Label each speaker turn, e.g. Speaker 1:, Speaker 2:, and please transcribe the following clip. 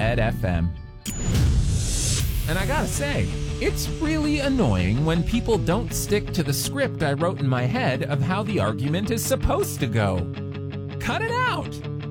Speaker 1: Ed FM. And I gotta say, it's really annoying when people don't stick to the script I wrote in my head of how the argument is supposed to go. Cut it out!